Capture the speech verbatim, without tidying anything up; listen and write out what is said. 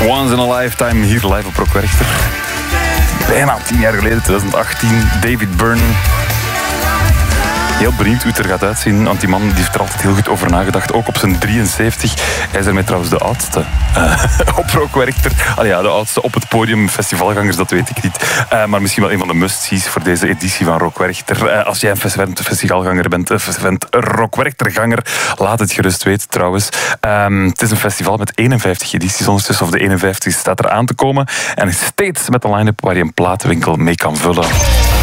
Once in a Lifetime, hier live op Rock Werchter. Bijna tien jaar geleden, twintig achttien, David Byrne. Heel benieuwd hoe het er gaat uitzien, want die man die heeft er altijd heel goed over nagedacht. Ook op zijn drieënzeventig. Hij is ermee trouwens de oudste uh, op Rock Werchter. Allee, ja, de oudste op het podium. Festivalgangers, dat weet ik niet. Uh, maar misschien wel een van de must-sees voor deze editie van Rock Werchter. Uh, als jij een festivalganger bent, een Rock Werchterganger, laat het gerust weten trouwens. Um, het is een festival met eenenvijftig edities ondertussen, of de eenenvijftigste staat er aan te komen. En steeds met een line-up waar je een platenwinkel mee kan vullen.